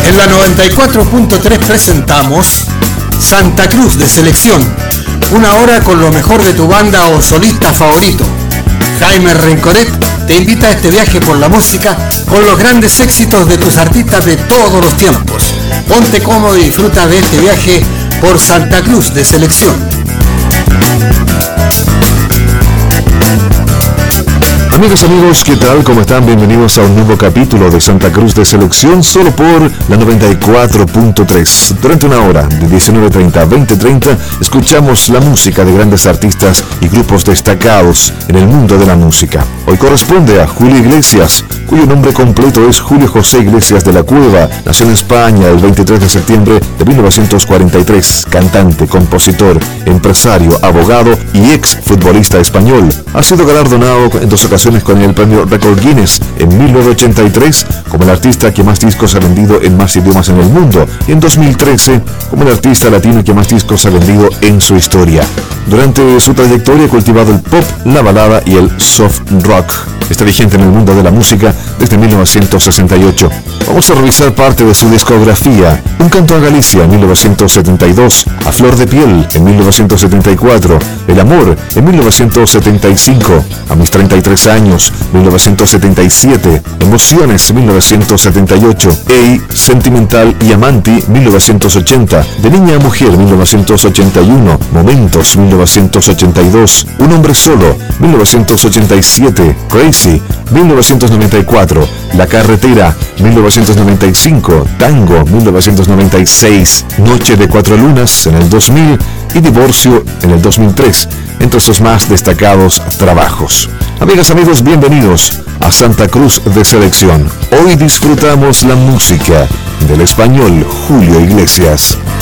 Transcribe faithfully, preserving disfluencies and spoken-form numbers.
En la noventa y cuatro punto tres presentamos Santa Cruz de Selección, una hora con lo mejor de tu banda o solista favorito. Jaime Rencoret te invita a este viaje por la música con los grandes éxitos de tus artistas de todos los tiempos. Ponte cómodo y disfruta de este viaje por Santa Cruz de Selección. Amigas, amigos, ¿qué tal? ¿Cómo están? Bienvenidos a un nuevo capítulo de Santa Cruz de Selección, solo por la noventa y cuatro punto tres. Durante una hora, de diecinueve treinta a veinte treinta, escuchamos la música de grandes artistas y grupos destacados en el mundo de la música. Hoy corresponde a Julio Iglesias, cuyo nombre completo es Julio José Iglesias de la Cueva. Nació en España el veintitrés de septiembre de mil novecientos cuarenta y tres. Cantante, compositor, empresario, abogado y ex futbolista español. Ha sido galardonado en dos ocasiones con el premio Record Guinness en mil novecientos ochenta y tres como el artista que más discos ha vendido en más idiomas en el mundo, y en dos mil trece como el artista latino que más discos ha vendido en su historia. Durante su trayectoria ha cultivado el pop, la balada y el soft rock. Está vigente en el mundo de la música desde mil novecientos sesenta y ocho. Vamos a revisar parte de su discografía. Un canto a Galicia en mil novecientos setenta y dos, A Flor de Piel en mil novecientos setenta y cuatro, El Amor en mil novecientos setenta y cinco, A mis treinta y tres años, mil novecientos setenta y siete, Emociones mil novecientos setenta y ocho, Ey, Sentimental y Amanti mil novecientos ochenta, De Niña a Mujer mil novecientos ochenta y uno, Momentos mil novecientos ochenta y dos, Un Hombre Solo mil novecientos ochenta y siete, Crazy mil novecientos noventa y cuatro, La Carretera mil novecientos noventa y cinco, Tango mil novecientos noventa y seis, Noche de Cuatro Lunas en el dos mil y Divorcio en el dos mil tres, entre sus más destacados trabajos. Amigas, amigos, bienvenidos a Santa Cruz de Selección. Hoy disfrutamos la música del español Julio Iglesias.